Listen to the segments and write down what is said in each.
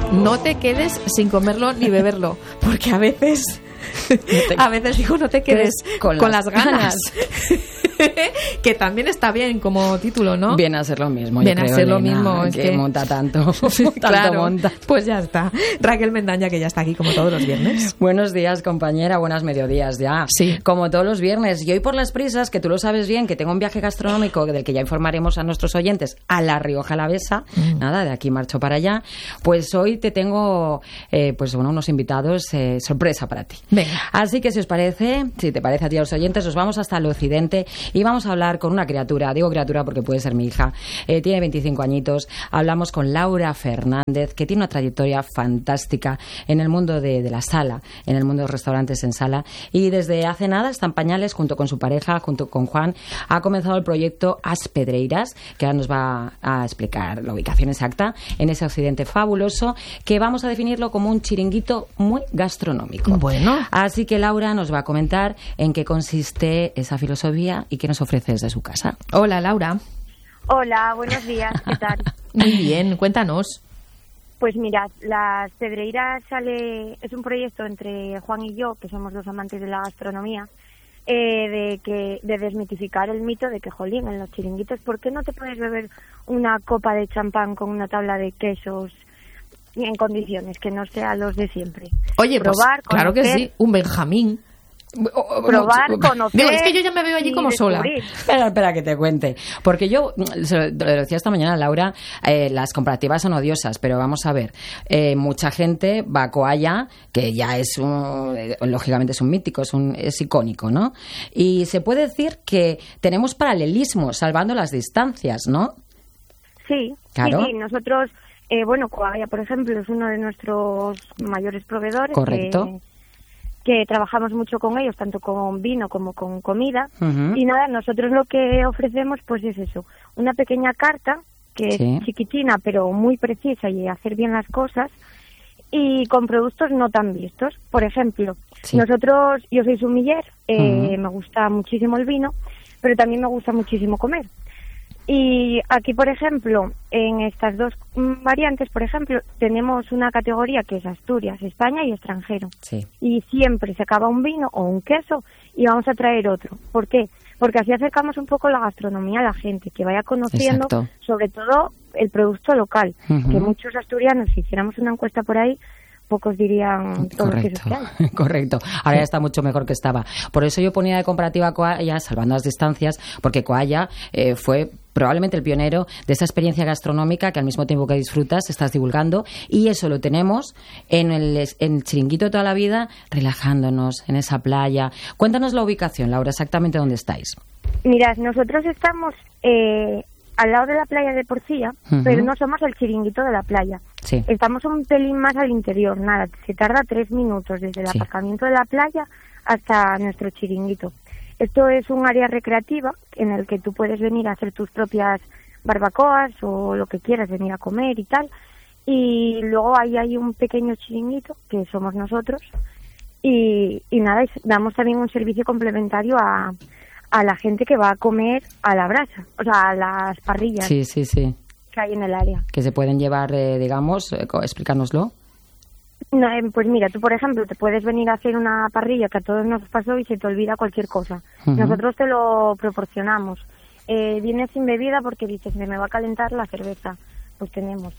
no te quedes sin comerlo ni beberlo, porque a veces digo, no te quedes con las ganas. Que también está bien como título, ¿no? Viene a ser lo mismo. Viene a ser lo mismo. Es que monta tanto. Claro, monta. Pues ya está. Raquel Mendaña, que ya está aquí como todos los viernes. Buenos días, compañera. Buenos mediodías ya. Sí. Como todos los viernes. Y hoy por las prisas, que tú lo sabes bien, que tengo un viaje gastronómico del que ya informaremos a nuestros oyentes a La Rioja Alavesa. Nada, de aquí marcho para allá. Pues hoy te tengo unos invitados sorpresa para ti. Venga. Así que si os parece, si te parece a ti a los oyentes, nos vamos hasta el occidente y vamos a hablar con una criatura. Digo criatura porque puede ser mi hija. Tiene 25 añitos. Hablamos con Laura Fernández, que tiene una trayectoria fantástica en el mundo de la sala, en el mundo de los restaurantes en sala. Y desde hace nada está en pañales junto con su pareja, junto con Juan. Ha comenzado el proyecto As Pedreiras, que ahora nos va a explicar la ubicación exacta en ese occidente fabuloso, que vamos a definirlo como un chiringuito muy gastronómico. Bueno. Así que Laura nos va a comentar en qué consiste esa filosofía y qué nos ofrece desde su casa. Hola, Laura. Hola, buenos días, ¿qué tal? Muy bien, cuéntanos. Pues mirad, Las Pedreiras es un proyecto entre Juan y yo, que somos dos amantes de la gastronomía, de desmitificar el mito de que, jolín, en los chiringuitos, ¿por qué no te puedes beber una copa de champán con una tabla de quesos en condiciones que no sean los de siempre? Oye, probar, pues claro que sí, un Benjamín. Probar, conocer. Digo, es que yo ya me veo allí como sola. Espera que te cuente. Porque yo, lo decía esta mañana, Laura, las comparativas son odiosas, pero vamos a ver. Mucha gente va a Coalla, que ya lógicamente es un mítico, es icónico, ¿no? Y se puede decir que tenemos paralelismos, salvando las distancias, ¿no? Sí, claro. Sí, nosotros, Coalla, por ejemplo, es uno de nuestros mayores proveedores. Correcto. Que trabajamos mucho con ellos, tanto con vino como con comida. Uh-huh. Y nada, nosotros lo que ofrecemos pues es eso, una pequeña carta que es chiquitina pero muy precisa y hacer bien las cosas, y con productos no tan vistos. Por ejemplo, yo soy sumiller, me gusta muchísimo el vino, pero también me gusta muchísimo comer. Y aquí, por ejemplo, en estas dos variantes, por ejemplo, tenemos una categoría que es Asturias, España y extranjero. Sí. Y siempre se acaba un vino o un queso y vamos a traer otro. ¿Por qué? Porque así acercamos un poco la gastronomía a la gente, que vaya conociendo, sobre todo, el producto local. Uh-huh. Que muchos asturianos, si hiciéramos una encuesta por ahí, pocos dirían todo lo que hay. Correcto. Ahora ya está mucho mejor que estaba. Por eso yo ponía de comparativa Coalla, salvando las distancias, porque Coalla fue probablemente el pionero de esa experiencia gastronómica que al mismo tiempo que disfrutas estás divulgando, y eso lo tenemos en el chiringuito de toda la vida, relajándonos en esa playa. Cuéntanos la ubicación, Laura, exactamente dónde estáis. Mirad, nosotros estamos al lado de la playa de Porcilla, uh-huh. pero no somos el chiringuito de la playa. Sí. Estamos un pelín más al interior, nada, se tarda 3 minutos desde el aparcamiento de la playa hasta nuestro chiringuito. Esto es un área recreativa en el que tú puedes venir a hacer tus propias barbacoas o lo que quieras, venir a comer y tal. Y luego ahí hay un pequeño chiringuito, que somos nosotros, y nada, damos también un servicio complementario a la gente que va a comer a la brasa, o sea, a las parrillas. Sí. Que hay en el área. Que se pueden llevar, explícanoslo. No, pues mira, tú por ejemplo te puedes venir a hacer una parrilla que a todos nos pasó y se te olvida cualquier cosa. Uh-huh. Nosotros te lo proporcionamos. Vienes sin bebida porque dices, me va a calentar la cerveza. Pues tenemos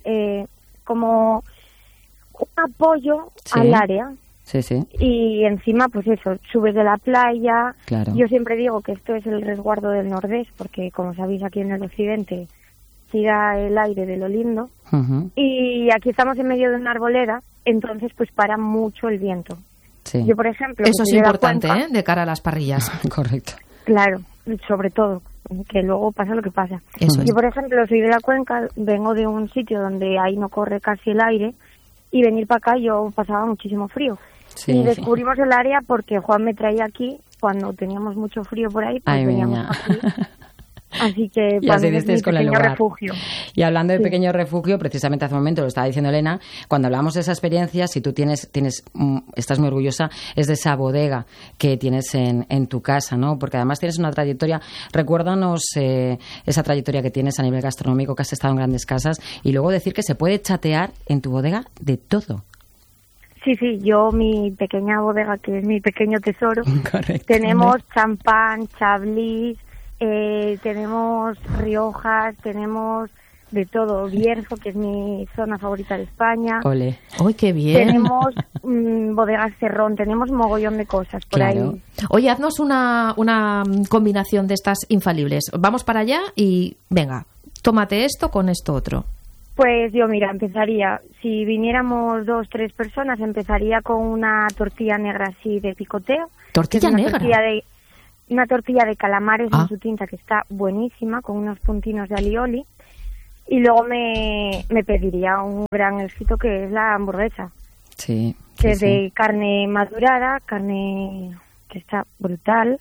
como un apoyo al área. Sí. Y encima, pues eso, subes de la playa. Claro. Yo siempre digo que esto es el resguardo del Nordés, porque como sabéis aquí en el occidente tira el aire de lo lindo. Uh-huh. Y aquí estamos en medio de una arboleda, entonces pues para mucho el viento. Sí. Yo, por ejemplo... Eso es importante, de cara a las parrillas. Correcto. Claro, sobre todo, que luego pasa lo que pasa. Eso es. Yo, por ejemplo, soy de la Cuenca, vengo de un sitio donde ahí no corre casi el aire, y venir para acá yo pasaba muchísimo frío. Sí. Y descubrimos el área porque Juan me traía aquí, cuando teníamos mucho frío por ahí, pues veníamos aquí Así que para mí es mi pequeño refugio. Y hablando de pequeño refugio, precisamente hace un momento lo estaba diciendo Elena, cuando hablamos de esa experiencia, si tú estás muy orgullosa, es de esa bodega que tienes en tu casa, ¿no? Porque además tienes una trayectoria, recuérdanos esa trayectoria que tienes a nivel gastronómico, que has estado en grandes casas, y luego decir que se puede chatear en tu bodega de todo. Sí, yo, mi pequeña bodega, que es mi pequeño tesoro, tenemos champán, chablis, tenemos riojas, tenemos de todo, Bierzo, que es mi zona favorita de España. ¡Ole! ¡Uy, qué bien! Tenemos bodegas Cerrón, tenemos mogollón de cosas por ahí. Oye, haznos una combinación de estas infalibles. Vamos para allá y venga, tómate esto con esto otro. Pues yo, mira, empezaría, si viniéramos 2-3 personas, empezaría con una tortilla negra así de picoteo. ¿Tortilla negra? Una tortilla de calamares en su tinta que está buenísima, con unos puntinos de alioli. Y luego me pediría un gran éxito que es la hamburguesa. Sí. Que es de carne madurada, carne que está brutal.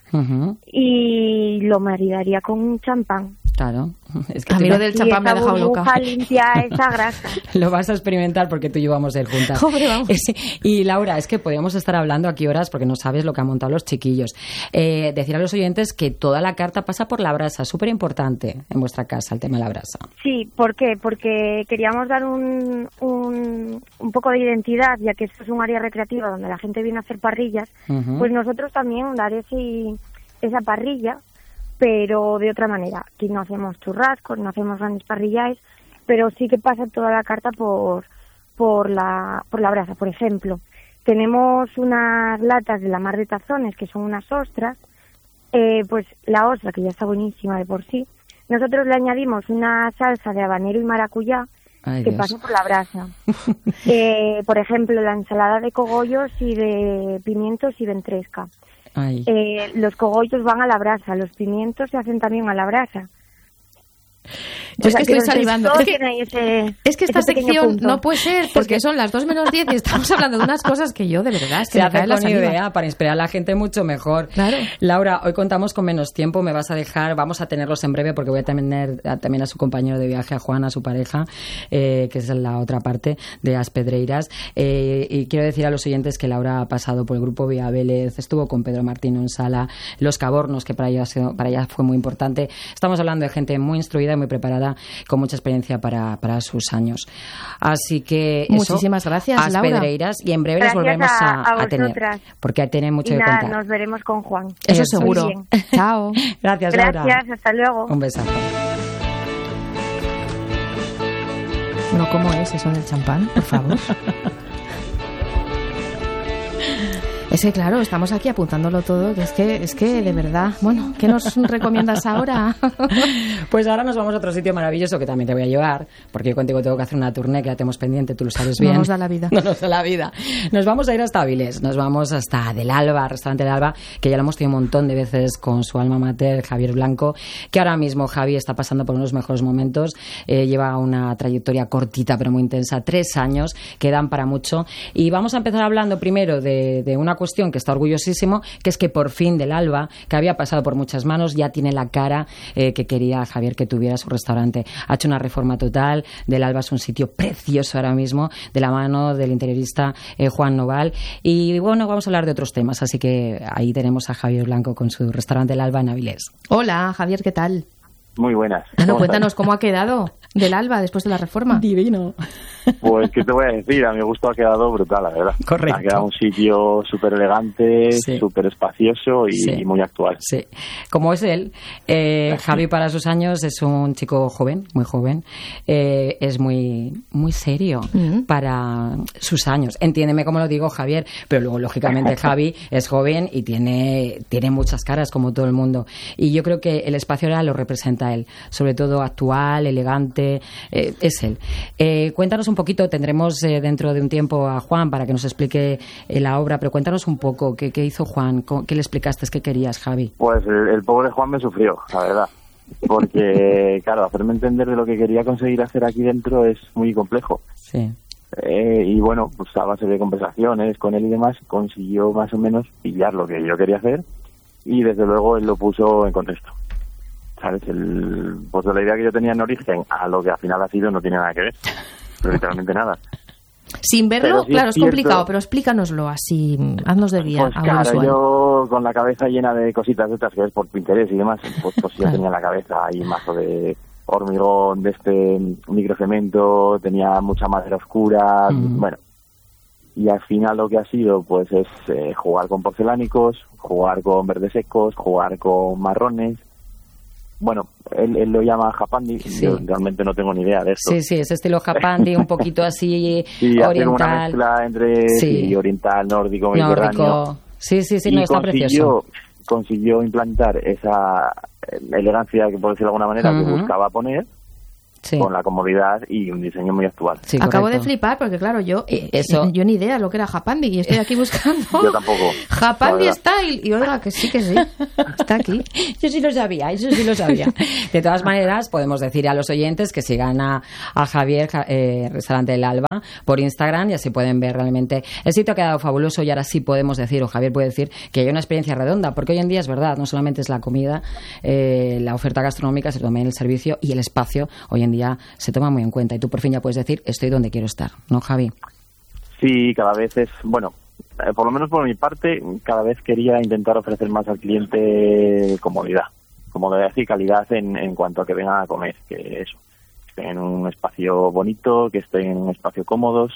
Y lo maridaría con un champán. Claro. Es que a mí lo del champán me ha dejado loca. Limpia esa grasa. Lo vas a experimentar porque tú y yo vamos a ir juntas. Hombre, vamos. Y Laura, es que podríamos estar hablando aquí horas porque no sabes lo que han montado los chiquillos. Decir a los oyentes que toda la carta pasa por la brasa, súper importante en vuestra casa el tema de la brasa. Sí, ¿por qué? Porque queríamos dar un poco de identidad, ya que esto es un área recreativa donde la gente viene a hacer parrillas, pues nosotros también dar esa parrilla, pero de otra manera. Aquí no hacemos churrascos, no hacemos grandes parrillaes, pero sí que pasa toda la carta por la brasa. Por ejemplo, tenemos unas latas de la Mar de Tazones, que son unas ostras, pues la ostra, que ya está buenísima de por sí, nosotros le añadimos una salsa de habanero y maracuyá, que pasa por la brasa. Por ejemplo, la ensalada de cogollos y de pimientos y ventresca. Los cogollos van a la brasa, los pimientos se hacen también a la brasa. Yo es que estoy salivando. Es que esta sección no puede ser, porque son las 2:10 y estamos hablando de unas cosas que yo, de verdad, se hace con idea para inspirar a la gente mucho mejor. Claro. Laura, hoy contamos con menos tiempo, me vas a dejar, vamos a tenerlos en breve porque voy a tener también a su compañero de viaje, a Juan, a su pareja, que es la otra parte de As Pedreiras. Y quiero decir a los oyentes que Laura ha pasado por el grupo Vía Vélez, estuvo con Pedro Martino en Sala, Los Cabornos, que para ella fue muy importante. Estamos hablando de gente muy instruida y muy preparada, con mucha experiencia para sus años. Así que muchísimas gracias, As Laura. Pedreiras, y en breve les volvemos a tener, porque tiene mucho que contar. Nos veremos con Juan. Eso seguro. Chao. Gracias, Laura. Gracias, hasta luego. Un besazo. Bueno, ¿cómo es eso del champán? Por favor. Es que claro, estamos aquí apuntándolo todo, que es que de verdad, bueno, ¿qué nos recomiendas ahora? Pues ahora nos vamos a otro sitio maravilloso que también te voy a llevar, porque yo contigo tengo que hacer una tournée que ya tenemos pendiente, tú lo sabes bien. No nos da la vida. No nos da la vida. Nos vamos a ir hasta Avilés, nos vamos hasta Del Alba, restaurante Del Alba, que ya lo hemos tenido un montón de veces con su alma mater, Javier Blanco, que ahora mismo Javi está pasando por unos mejores momentos, lleva una trayectoria cortita pero muy intensa, 3 años, que dan para mucho, y vamos a empezar hablando primero de una cuestión que está orgullosísimo, que es que por fin Del Alba, que había pasado por muchas manos, ya tiene la cara que quería Javier que tuviera su restaurante. Ha hecho una reforma total. Del Alba es un sitio precioso ahora mismo, de la mano del interiorista Juan Noval. Y bueno, vamos a hablar de otros temas, así que ahí tenemos a Javier Blanco con su restaurante Del Alba en Avilés. Hola, Javier, ¿qué tal? Muy buenas. Cuéntanos cómo ha quedado Del Alba después de la reforma. Divino. Pues, ¿qué te voy a decir? A mi gusto ha quedado brutal, la verdad. Correcto. Ha quedado un sitio súper elegante, súper espacioso y muy actual. Sí, como es él. Javi, para sus años, es un chico joven, muy joven. Es muy serio para sus años. Entiéndeme cómo lo digo, Javier, pero luego, lógicamente, Javi es joven y tiene muchas caras, como todo el mundo. Y yo creo que el espacio ahora lo representa a él, sobre todo actual, elegante, es él. Cuéntanos un poquito, tendremos dentro de un tiempo a Juan para que nos explique la obra, pero cuéntanos un poco, ¿qué hizo Juan? ¿Qué le explicaste? ¿Qué querías, Javi? Pues el pobre Juan me sufrió, la verdad, porque, claro, hacerme entender de lo que quería conseguir hacer aquí dentro es muy complejo. Sí. Y bueno, pues a base de conversaciones con él y demás, consiguió más o menos pillar lo que yo quería hacer y desde luego él lo puso en contexto. ¿sabes? Pues de la idea que yo tenía en origen a lo que al final ha sido no tiene nada que ver, pero literalmente nada. Sin verlo, claro, es complicado, pero explícanoslo así, haznos de guía. Pues claro, yo con la cabeza llena de cositas de estas que ves por Pinterest y demás, pues yo tenía en la cabeza ahí mazo de hormigón, de este microcemento, tenía mucha madera oscura, bueno. Y al final lo que ha sido pues es jugar con porcelánicos, jugar con verdes secos, jugar con marrones. Bueno, él lo llama japandi, yo realmente no tengo ni idea de esto. Sí, ese estilo japandi, un poquito así oriental. Una mezcla entre oriental, nórdico, mediterráneo. Sí, no, está precioso. Consiguió implantar esa elegancia, que por decirlo de alguna manera, que buscaba poner, con la comodidad y un diseño muy actual. Sí, acabo de flipar porque claro, yo ni idea lo que era japandi y estoy aquí buscando. Yo tampoco. Japandi Style y oiga que sí, está aquí. Yo sí lo sabía. De todas maneras, podemos decir a los oyentes que sigan a Javier, Restaurante del Alba, por Instagram y así pueden ver realmente. El sitio ha quedado fabuloso y ahora sí podemos decir, o Javier puede decir, que hay una experiencia redonda, porque hoy en día es verdad, no solamente es la comida, la oferta gastronómica, sino también el servicio y el espacio. Hoy en día se toma muy en cuenta y tú por fin ya puedes decir estoy donde quiero estar, ¿no, Javi? Sí, cada vez es, bueno, por lo menos por mi parte, cada vez quería intentar ofrecer más al cliente comodidad y calidad en cuanto a que vengan a comer, que eso, que estén en un espacio bonito, que estén en un espacio cómodos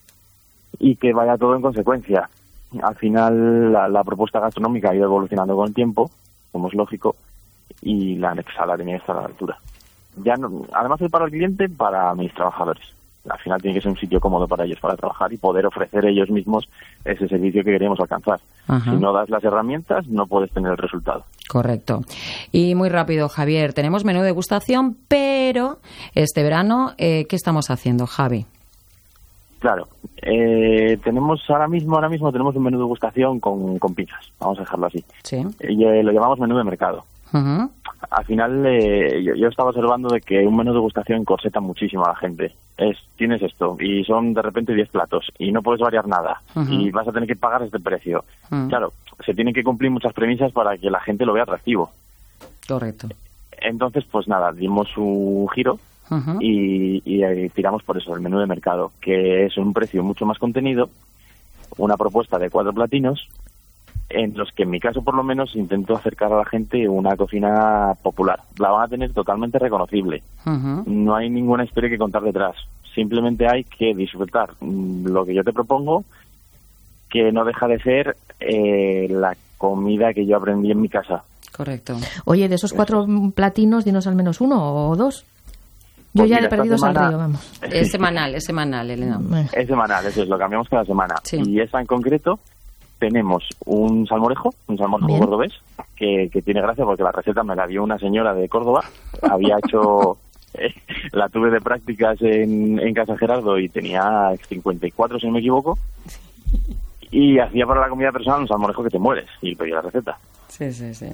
y que vaya todo en consecuencia. Al final la propuesta gastronómica ha ido evolucionando con el tiempo, como es lógico, y la sala tenía que estar a la altura. Ya no, además de para el cliente, para mis trabajadores. Al final tiene que ser un sitio cómodo para ellos para trabajar y poder ofrecer ellos mismos ese servicio que queríamos alcanzar. Si no das las herramientas, no puedes tener el resultado. Correcto. Y muy rápido, Javier, tenemos menú de degustación, pero este verano, ¿qué estamos haciendo, Javi? Claro, tenemos ahora mismo tenemos un menú de degustación con pizzas, vamos a dejarlo así. Sí. Lo llamamos menú de mercado. Al final yo estaba observando de que un menú de degustación corseta muchísimo a la gente. Tienes esto y son de repente 10 platos y no puedes variar nada y vas a tener que pagar este precio. Claro, se tienen que cumplir muchas premisas para que la gente lo vea atractivo. Correcto. Entonces, pues nada, dimos un giro y tiramos por eso, el menú de mercado, que es un precio mucho más contenido, una propuesta de 4 platinos, en los que en mi caso por lo menos intento acercar a la gente una cocina popular. La van a tener totalmente reconocible. No hay ninguna historia que contar detrás. Simplemente hay que disfrutar lo que yo te propongo, que no deja de ser la comida que yo aprendí en mi casa. Correcto. Oye, de esos 4 platinos, dinos al menos 1 o 2. Yo ya le he perdido al río, vamos. Es semanal, Elena. Es semanal, eso es, lo cambiamos cada semana. Sí. Y esa en concreto tenemos un salmorejo cordobés, que tiene gracia porque la receta me la dio una señora de Córdoba. Había hecho, la tuve de prácticas en Casa Gerardo y tenía 54, si no me equivoco. Y hacía para la comida personal un salmorejo que te mueres y pedí la receta. Sí.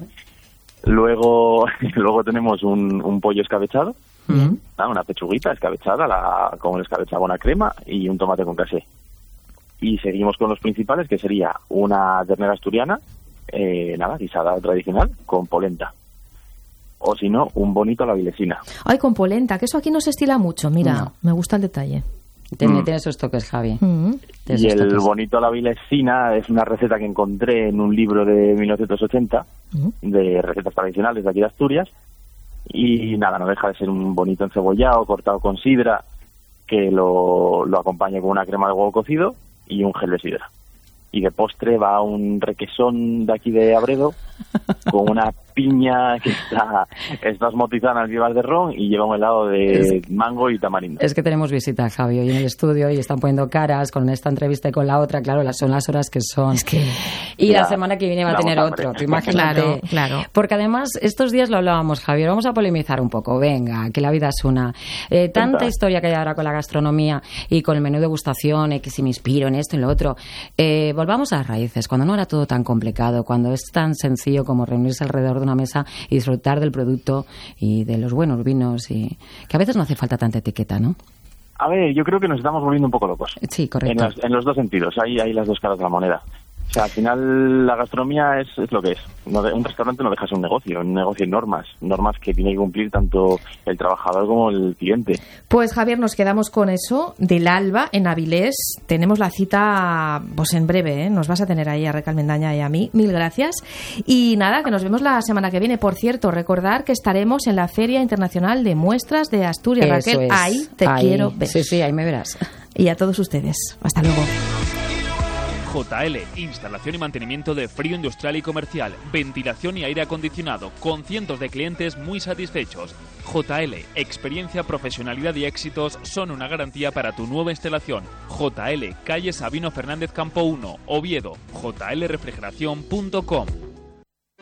Luego tenemos un pollo escabechado, una pechuguita escabechada, con el escabechado con la crema y un tomate con casé. Y seguimos con los principales, que sería una ternera asturiana, guisada tradicional, con polenta. O si no, un bonito a la vilesina. Ay, con polenta, que eso aquí no se estila mucho, mira, me gusta el detalle. Tiene esos toques, Javi. Y el bonito a la vilesina es una receta que encontré en un libro de 1980, de recetas tradicionales de aquí de Asturias, y nada, no deja de ser un bonito encebollado, cortado con sidra, que lo acompaña con una crema de huevo cocido y un gel de sidra. Y de postre va un requesón de aquí de Abredo con una piña que está osmotizada en almíbar de ron y lleva un helado de mango y tamarindo. Es que tenemos visita, Javi, hoy en el estudio y están poniendo caras con esta entrevista y con la otra. Claro, son las horas que son. Es que... Y la semana que viene va a tener otro, tú imagínate. Claro. Porque además, estos días lo hablábamos, Javier, vamos a polemizar un poco. Venga, que la vida es una. Tanta historia que hay ahora con la gastronomía y con el menú de degustación, que si me inspiro en esto y en lo otro. Volvamos a las raíces, cuando no era todo tan complicado, cuando es tan sencillo como reunirse alrededor de una mesa y disfrutar del producto y de los buenos vinos, y que a veces no hace falta tanta etiqueta, ¿no? A ver, yo creo que nos estamos volviendo un poco locos. Sí, correcto. En los dos sentidos, hay las dos caras de la moneda. O sea, al final la gastronomía es lo que es. Un restaurante no deja de ser un negocio hay normas que tiene que cumplir tanto el trabajador como el cliente. Pues Javier, nos quedamos con eso del Alba en Avilés. Tenemos la cita pues en breve, ¿eh? Nos vas a tener ahí a Raquel Mendaña y a mí. Mil gracias. Y nada, que nos vemos la semana que viene. Por cierto, recordar que estaremos en la Feria Internacional de Muestras de Asturias. Eso Raquel, es. ahí te quiero ver. Sí, ahí me verás. Y a todos ustedes. Hasta luego. JL, instalación y mantenimiento de frío industrial y comercial, ventilación y aire acondicionado, con cientos de clientes muy satisfechos. JL, experiencia, profesionalidad y éxitos son una garantía para tu nueva instalación. JL, calle Sabino Fernández Campo 1, Oviedo, jlrefrigeración.com.